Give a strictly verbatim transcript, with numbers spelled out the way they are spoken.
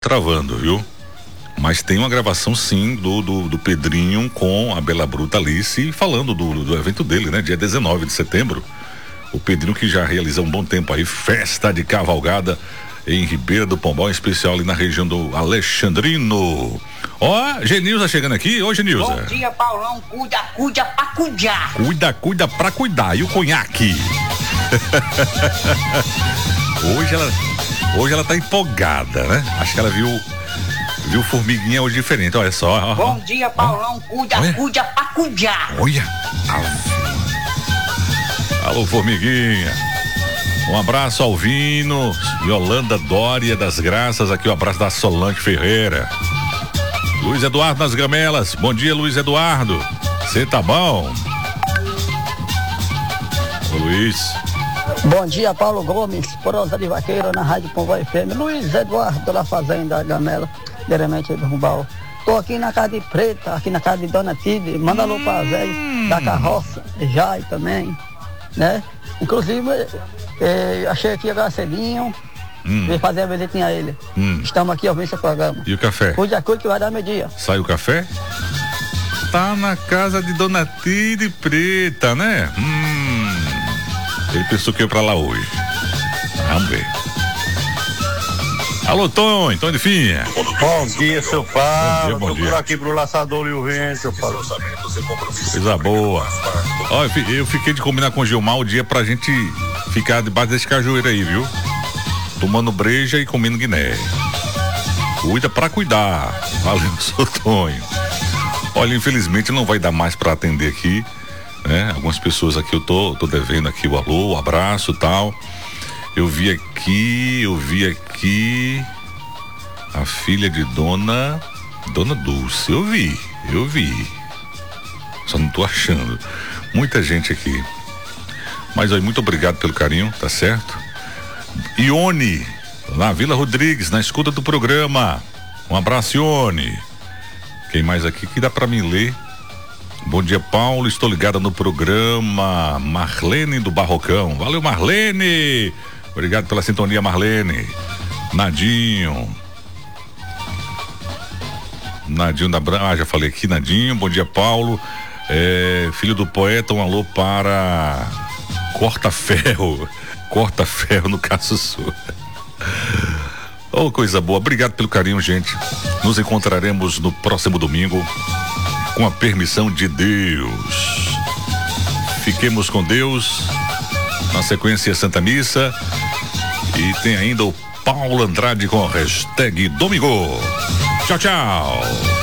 travando, viu? Mas tem uma gravação sim do, do, do Pedrinho com a Bela Bruta Alice falando do, do evento dele, né? Dia dezenove de setembro. O Pedrinho que já realizou um bom tempo aí, festa de cavalgada em Ribeira do Pombal, em especial ali na região do Alexandrino. Ó, Genilza chegando aqui. Ô, Genilza. Bom dia, Paulão. Cuida, cuida pra cuidar. Cuida, cuida pra cuidar. E o conhaque? Hoje ela, hoje ela tá empolgada, né? Acho que ela viu, viu formiguinha hoje diferente. Olha só. Ó, Bom ó, dia, Paulão. ó. Cuida, Olha. cuida pra cuidar. Olha. Alô, formiguinha. Um abraço ao Vino, Yolanda Dória das Graças, aqui o um abraço da Solange Ferreira. Luiz Eduardo nas Gamelas, bom dia, Luiz Eduardo. Você tá bom? Ô, Luiz. Bom dia, Paulo Gomes, Prosa de Vaqueiro na Rádio Pombal F M. Luiz Eduardo da Fazenda Gamela, diretamente do Rumbal. Tô aqui na casa de Preta, aqui na casa de Dona Tide. Manda alô pra velho da carroça, Jai também, né? Inclusive, eh, achei aqui agora cedinho, hum. Vim fazer a visitinha a ele. Hum. Estamos aqui ouvindo seu programa. E o café? Cuide a coisa que vai dar meu dia. Sai o café? Tá na casa de Dona Tide Preta, né? Hum. Ele pensou que ia pra lá hoje. Vamos ver. Alô, Tom, Tom de Finha. Bom dia, seu Paulo. Bom dia, bom dia. Tô por aqui pro Laçador e o Vento, seu Paulo. Coisa boa. Ó, eu fiquei de combinar com o Gilmar o dia pra gente ficar debaixo desse cajueiro aí, viu? Tomando breja e comendo guiné. Cuida pra cuidar. Valeu, seu Tonho. Olha, infelizmente não vai dar mais pra atender aqui, né? Algumas pessoas aqui eu tô, tô devendo aqui o alô, o abraço e tal. Eu vi aqui, eu vi aqui a filha de Dona Dona Dulce, eu vi, eu vi. Só não tô achando. Muita gente aqui. Mas aí, muito obrigado pelo carinho, tá certo? Ione, lá Vila Rodrigues, na escuta do programa. Um abraço, Ione. Quem mais aqui que dá pra mim ler? Bom dia, Paulo, estou ligada no programa. Marlene do Barrocão. Valeu, Marlene. Obrigado pela sintonia, Marlene. Nadinho. Nadinho da Branca. Ah, já falei aqui, Nadinho. Bom dia, Paulo. É, filho do poeta, um alô para Corta Ferro. Corta Ferro no Caço Sul. Oh, coisa boa. Obrigado pelo carinho, gente. Nos encontraremos no próximo domingo, com a permissão de Deus. Fiquemos com Deus. Na sequência, Santa Missa. E tem ainda o Paulo Andrade com a hashtag Domingo. Tchau, tchau.